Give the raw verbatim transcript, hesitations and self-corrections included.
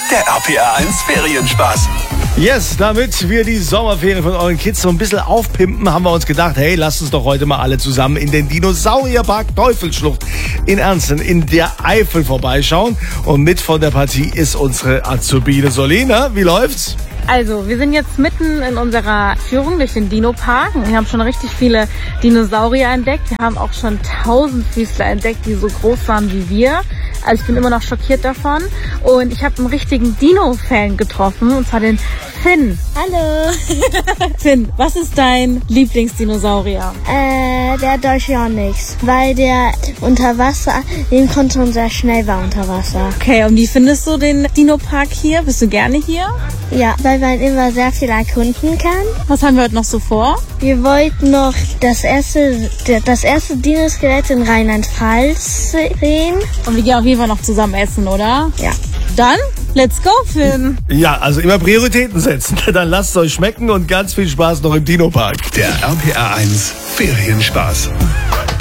der R P R eins Ferienspaß. Yes, damit wir die Sommerferien von euren Kids so ein bisschen aufpimpen, haben wir uns gedacht, hey, lasst uns doch heute mal alle zusammen in den Dinosaurierpark Teufelsschlucht in Ernsten in der Eifel vorbeischauen. Und mit von der Partie ist unsere Azubine Solina. Wie läuft's? Also, wir sind jetzt mitten in unserer Führung durch den Dino-Park. Wir haben schon richtig viele Dinosaurier entdeckt. Wir haben auch schon Tausendfüßler entdeckt, die so groß waren wie wir. Also ich bin immer noch schockiert davon. Und ich habe einen richtigen Dino-Fan getroffen, und zwar den Finn. Hallo. Finn, was ist dein Lieblingsdinosaurier? Äh, der Dolchonyx, weil der unter Wasser, den konnte man sehr schnell war unter Wasser. Okay, und wie findest du den Dino-Park hier? Bist du gerne hier? Ja, weil man immer sehr viel erkunden kann. Was haben wir heute noch so vor? Wir wollten noch das erste, das erste Dino-Skelett in Rheinland-Pfalz sehen. Und wir gehen auf jeden Fall noch zusammen essen, oder? Ja. Dann, let's go, Finn. Ja, also immer Prioritäten setzen. Dann lasst es euch schmecken und ganz viel Spaß noch im Dino-Park. Der R P R eins Ferienspaß.